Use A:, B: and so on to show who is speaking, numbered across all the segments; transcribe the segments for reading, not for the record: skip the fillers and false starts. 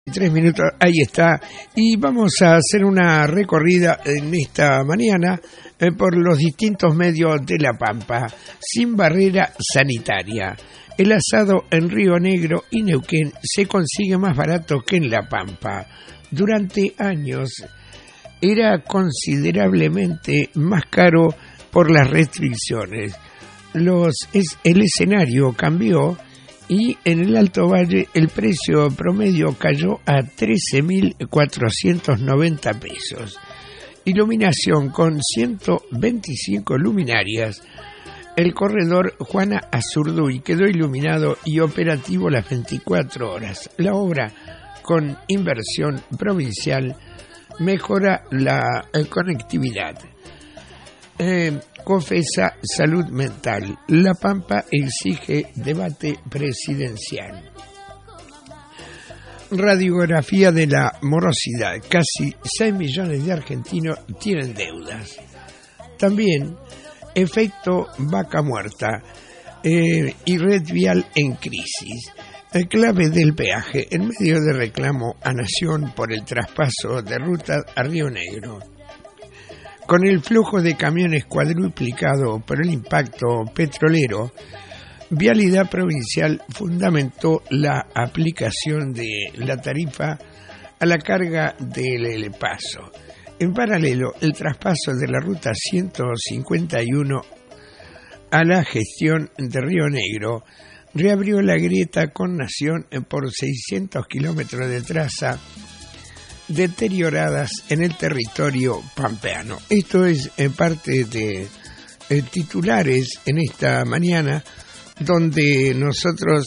A: 3 minutos, ahí está. Y vamos a hacer una recorrida en esta mañana por los distintos medios de La Pampa, sin barrera sanitaria. El asado en Río Negro y Neuquén se consigue más barato que en La Pampa. Durante años era considerablemente más caro por las restricciones. El escenario cambió y en el Alto Valle el precio promedio cayó a 13.490 pesos. Iluminación con 125 luminarias. El corredor Juana Azurduy quedó iluminado y operativo las 24 horas. La obra, con inversión provincial, mejora la conectividad. Confesa salud mental. La Pampa exige debate presidencial. Radiografía de la morosidad. Casi 6 millones de argentinos tienen deudas. También efecto vaca muerta y red vial en crisis. El clave del peaje en medio de reclamo a Nación por el traspaso de ruta a Río Negro. Con el flujo de camiones cuadruplicado por el impacto petrolero, Vialidad Provincial fundamentó la aplicación de la tarifa a la carga del paso. En paralelo, el traspaso de la ruta 151 a la gestión de Río Negro reabrió la grieta con Nación por 600 kilómetros de traza deterioradas en el territorio pampeano. Esto es parte de titulares en esta mañana, donde nosotros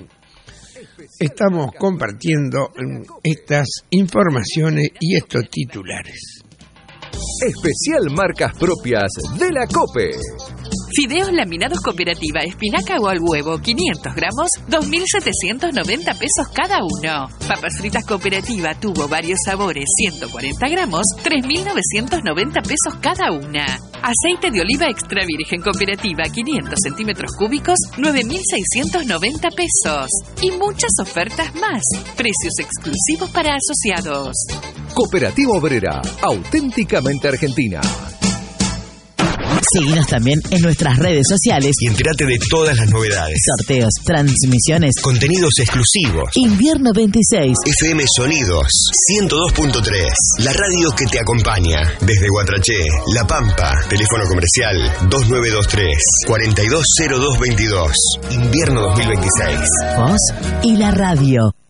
A: estamos compartiendo estas informaciones y estos titulares.
B: Especial marcas propias de la COPE.
C: Fideos laminados Cooperativa, espinaca o al huevo, 500 gramos, 2.790 pesos cada uno. Papas fritas Cooperativa, tubo varios sabores, 140 gramos, 3.990 pesos cada una. Aceite de oliva extra virgen Cooperativa, 500 centímetros cúbicos, 9.690 pesos. Y muchas ofertas más. Precios exclusivos para asociados.
B: Cooperativa Obrera, auténticamente argentina.
D: Seguinos también en nuestras redes sociales
E: y entérate de todas las novedades.
D: Sorteos, transmisiones,
E: contenidos exclusivos.
D: Invierno 26.
E: FM Sonidos 102.3. La radio que te acompaña desde Guatraché, La Pampa. Teléfono comercial 2923-420222. Invierno 2026.
D: Vos y la radio.